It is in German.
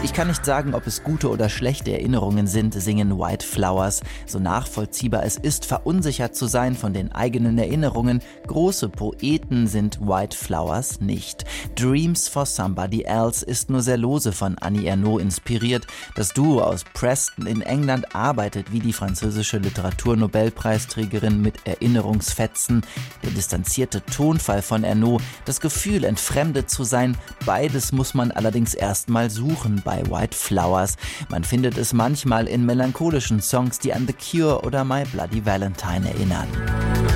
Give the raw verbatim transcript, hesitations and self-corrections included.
Ich kann nicht sagen, ob es gute oder schlechte Erinnerungen sind, singen White Flowers. So nachvollziehbar es ist, verunsichert zu sein von den eigenen Erinnerungen, große Poeten sind White Flowers nicht. Dreams for Somebody Else ist nur sehr lose von Annie Ernaux inspiriert. Das Duo aus Preston in England arbeitet wie die französische Literaturnobelpreisträgerin mit Erinnerungsfetzen. Der distanzierte Tonfall von Ernaux, das Gefühl, entfremdet zu sein, beides muss man allerdings erstmal suchen bei White Flowers. Man findet es manchmal in melancholischen Songs, die an The Cure oder My Bloody Valentine erinnern.